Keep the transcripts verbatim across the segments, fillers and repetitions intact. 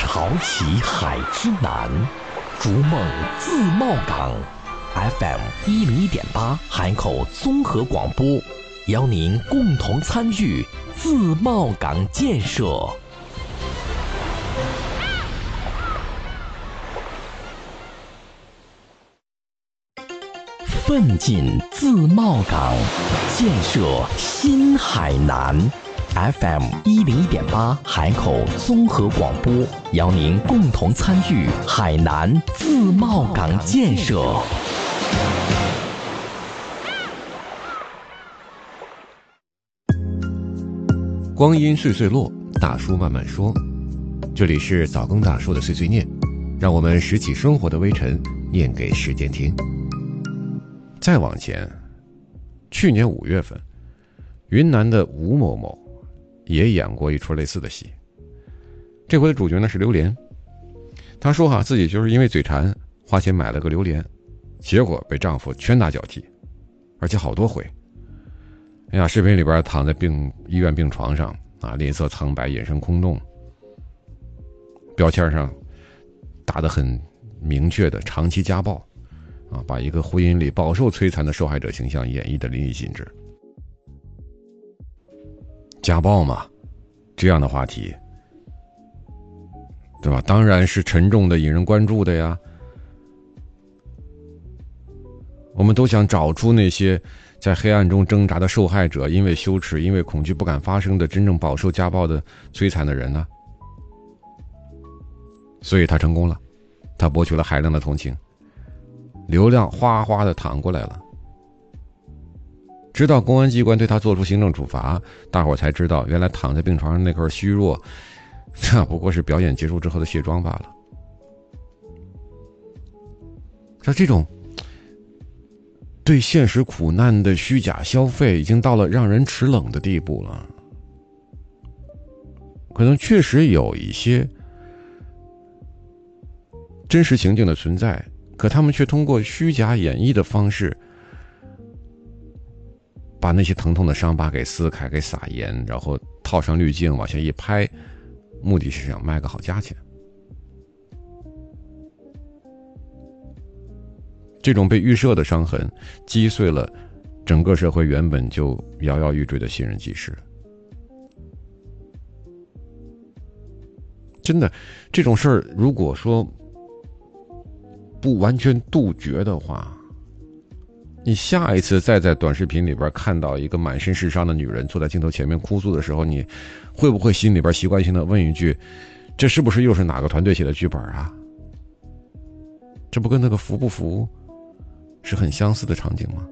潮起海之南，逐梦自贸港。F M 一零一点八海口综合广播，邀您共同参与自贸港建设。奋进自贸港，建设新海南。F M 一零一点八海口综合广播，邀您共同参与海南自贸港建设。 光阴岁岁落，大叔慢慢说。这里是早更大叔的碎碎念，让我们拾起生活的微尘，念给时间听。再往前，去年五月份，云南的吴某某也演过一出类似的戏。这回的主角呢是榴莲。她说哈、啊，自己就是因为嘴馋，花钱买了个榴莲，结果被丈夫拳打脚踢，而且好多回。哎呀，视频里边躺在病医院病床上啊，脸色苍白，眼神空洞，标签上打得很明确的长期家暴啊，把一个婚姻里饱受摧残的受害者形象演绎得淋漓尽致。家暴嘛，这样的话题，对吧？当然是沉重的、引人关注的呀。我们都想找出那些在黑暗中挣扎的受害者，因为羞耻、因为恐惧不敢发声的真正饱受家暴的摧残的人呢。所以他成功了，他博取了海量的同情，流量哗哗的淌过来了。直到公安机关对他做出行政处罚，大伙才知道原来躺在病床上那块虚弱，这不过是表演结束之后的卸妆罢了。像这种对现实苦难的虚假消费，已经到了让人齿冷的地步了。可能确实有一些真实情境的存在，可他们却通过虚假演绎的方式，把那些疼痛的伤疤给撕开，给撒盐，然后套上滤镜往下一拍，目的是想卖个好价钱。这种被预设的伤痕，击碎了整个社会原本就摇摇欲坠的信任基石。真的，这种事儿如果说不完全杜绝的话，你下一次再在短视频里边看到一个满身是伤的女人坐在镜头前面哭诉的时候，你会不会心里边习惯性的问一句，这是不是又是哪个团队写的剧本啊？这不跟那个服不服是很相似的场景吗？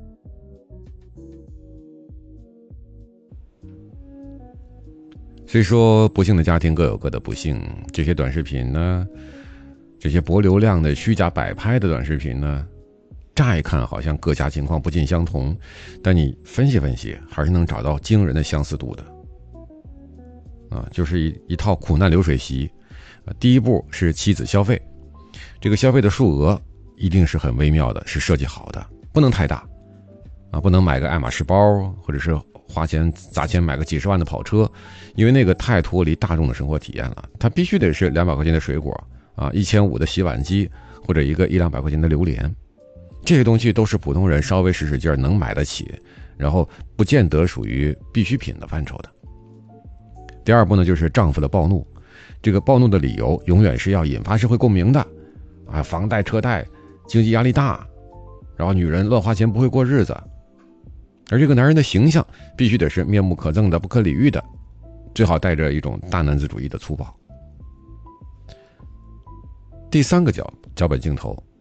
虽说不幸的家庭各有各的不幸，这些短视频呢，这些博流量的虚假摆拍的短视频呢，乍一看好像各家情况不尽相同，但你分析分析，还是能找到惊人的相似度的。啊，就是一一套苦难流水席。啊，第一步是妻子消费，这个消费的数额一定是很微妙的，是设计好的，不能太大，啊，不能买个爱马仕包，或者是花钱砸钱买个几十万的跑车，因为那个太脱离大众的生活体验了。它必须得是两百块钱的水果啊，一千五的洗碗机，或者一个一两百块钱的榴莲，这些东西都是普通人稍微使使劲能买得起，然后不见得属于必需品的范畴的。第二步呢，就是丈夫的暴怒，这个暴怒的理由永远是要引发社会共鸣的啊，房贷车贷，经济压力大，然后女人乱花钱不会过日子，而这个男人的形象必须得是面目可憎的、不可理喻的，最好带着一种大男子主义的粗暴。第三个脚脚本镜头